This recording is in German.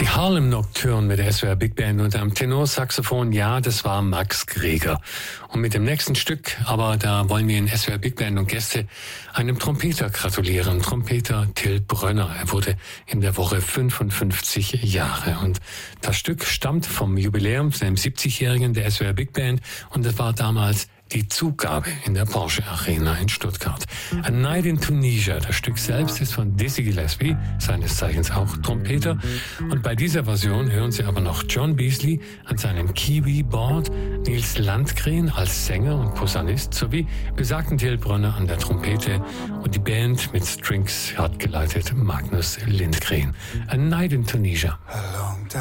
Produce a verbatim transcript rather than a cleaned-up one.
Harlem Nocturne mit der S W R Big Band und am Tenorsaxophon, ja, das war Max Greger. Und mit dem nächsten Stück, aber da wollen wir in S W R Big Band und Gäste einem Trompeter gratulieren, Trompeter Till Brönner. Er wurde in der Woche fünfundfünfzig Jahre und das Stück stammt vom Jubiläum, dem siebzigjährigen der S W R Big Band und das war damals die Zugabe in der Porsche Arena in Stuttgart. A Night in Tunisia, das Stück selbst ist von Dizzy Gillespie, seines Zeichens auch Trompeter. Und bei dieser Version hören Sie aber noch John Beasley an seinem Kiwi-Board, Nils Landgren als Sänger und Posaunist sowie besagten Till Brönner an der Trompete und die Band mit Strings hat geleitet Magnus Lindgren. A Night in Tunisia. Hello.